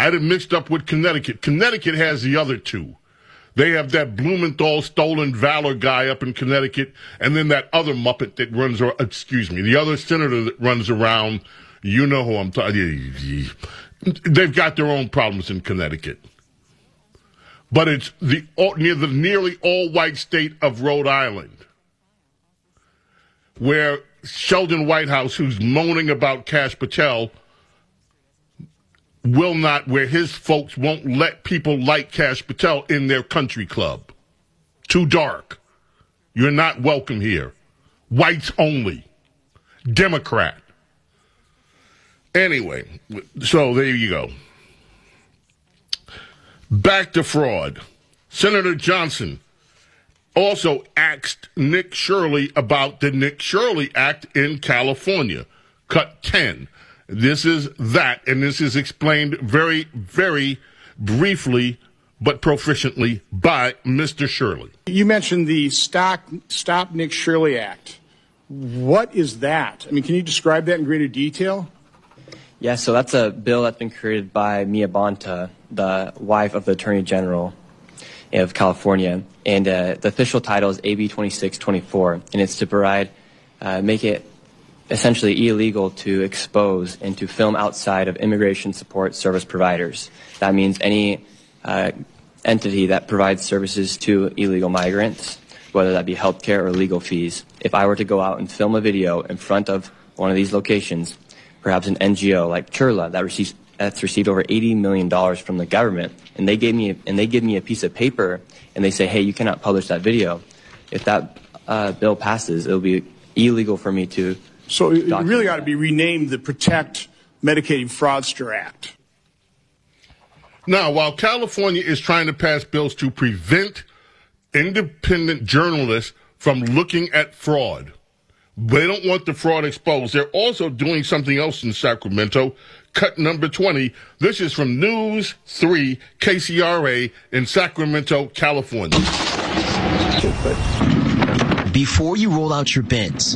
I had it mixed up with Connecticut. Connecticut has the other two. They have that Blumenthal stolen valor guy up in Connecticut, and then that other Muppet that runs, the other senator that runs around. You know who I'm talking. They've got their own problems in Connecticut. But it's the nearly all-white state of Rhode Island, where Sheldon Whitehouse, who's moaning about Kash Patel, where his folks won't let people like Kash Patel in their country club. Too dark. You're not welcome here. Whites only. Democrat. Anyway, so there you go. Back to fraud. Senator Johnson also asked Nick Shirley about the Nick Shirley Act in California. Cut 10. This is that, and this is explained very, very briefly but proficiently by Mr. Shirley. You mentioned the Stop Nick Shirley Act. What is that? I mean, can you describe that in greater detail? Yeah, so that's a bill that's been created by Mia Bonta, the wife of the Attorney General of California. And the official title is AB 2624, and it's to make it essentially illegal to expose and to film outside of immigration support service providers. That means any entity that provides services to illegal migrants, whether that be healthcare or legal fees. If I were to go out and film a video in front of one of these locations, perhaps an NGO like Churla that's received over $80 million from the government, and they give me a piece of paper and they say, hey, you cannot publish that video. If that bill passes, it'll be illegal for me to. So it really ought to be renamed the Protect Medicaid Fraudster Act. Now, while California is trying to pass bills to prevent independent journalists from looking at fraud, they don't want the fraud exposed. They're also doing something else in Sacramento. Cut number 20. This is from News 3 KCRA in Sacramento, California. Before you roll out your bins,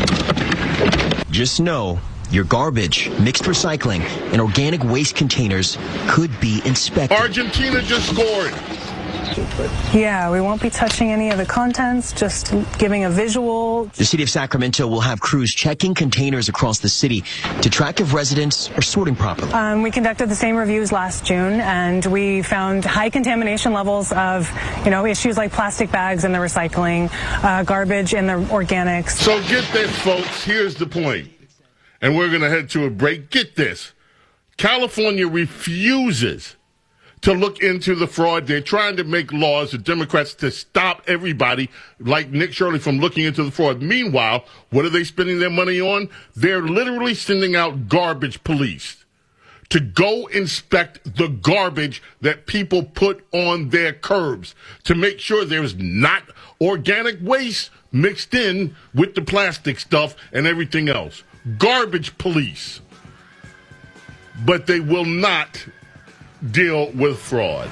just know your garbage, mixed recycling, and organic waste containers could be inspected. Argentina just scored. Yeah, we won't be touching any of the contents, just giving a visual. The city of Sacramento will have crews checking containers across the city to track if residents are sorting properly. We conducted the same reviews last June, and we found high contamination levels of, issues like plastic bags in the recycling, garbage in the organics. So get this, folks. Here's the point. And we're going to head to a break. Get this. California refuses to look into the fraud. They're trying to make laws, the Democrats, to stop everybody like Nick Shirley from looking into the fraud. Meanwhile, what are they spending their money on? They're literally sending out garbage police to go inspect the garbage that people put on their curbs to make sure there's not organic waste mixed in with the plastic stuff and everything else. Garbage police. But they will not deal with fraud.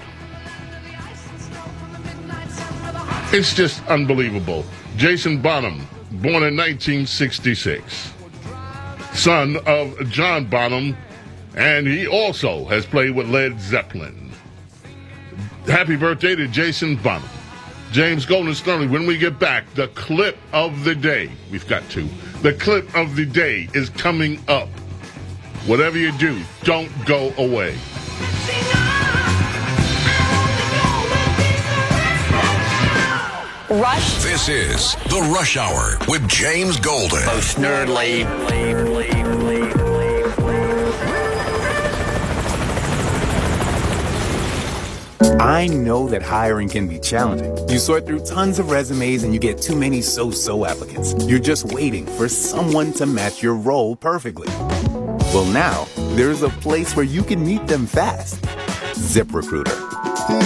It's just unbelievable. Jason Bonham, born in 1966, son of John Bonham, and he also has played with Led Zeppelin. Happy birthday to Jason Bonham. James Golden Sterling, when we get back, the clip of the day. We've got two. The clip of the day is coming up. Whatever you do, don't go away. Rush. This is the Rush Hour with James Golden. Most nerdly. I know that hiring can be challenging. You sort through tons of resumes and you get too many so-so applicants. You're just waiting for someone to match your role perfectly. Well, now there's a place where you can meet them fast. ZipRecruiter.